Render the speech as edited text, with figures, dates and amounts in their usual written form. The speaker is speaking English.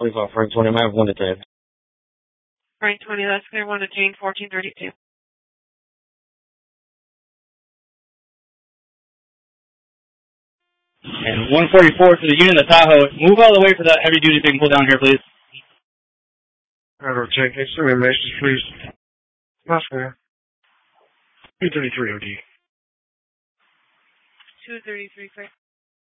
25 Frank 20, I have 1 to 10. Frank 20, that's clear 1 to Jane 1432. And 144 for the unit of the Tahoe. Move all the way for that heavy duty thing. Pull down here, please. Alright, check. Hey, send me a message, please. That's fair. 233 OD. 233 Frank.